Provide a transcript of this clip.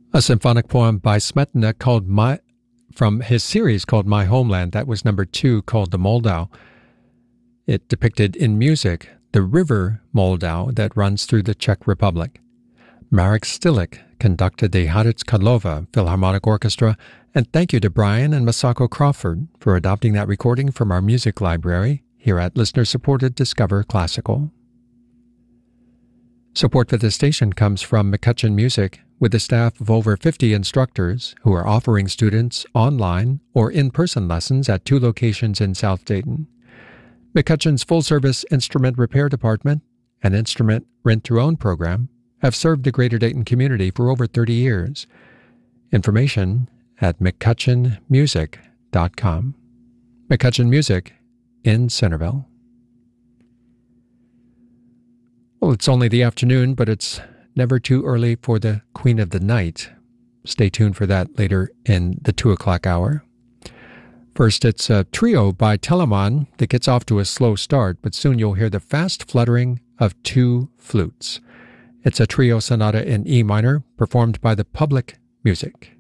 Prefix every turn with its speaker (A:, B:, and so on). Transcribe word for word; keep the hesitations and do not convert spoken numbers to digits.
A: A symphonic poem by Smetana called My, from his series called My Homeland. That was number two, called The Moldau. It depicted in music the river Moldau that runs through the Czech Republic. Marek Stilik conducted the Hradec Králové Philharmonic Orchestra, and thank you to Brian and Masako Crawford for adopting that recording from our music library here at listener-supported Discover Classical. Support for this station comes from McCutcheon Music, with a staff of over fifty instructors who are offering students online or in-person lessons at two locations in South Dayton. McCutcheon's full-service instrument repair department and instrument rent-to-own program have served the Greater Dayton community for over thirty years. Information at mccutcheon music dot com. McCutcheon Music in Centerville. Well, it's only the afternoon, but it's never too early for the Queen of the Night. Stay tuned for that later in the two o'clock hour. First, it's a trio by Telemann that gets off to a slow start, but soon you'll hear the fast fluttering of two flutes. It's a trio sonata in E minor, performed by the Public Music.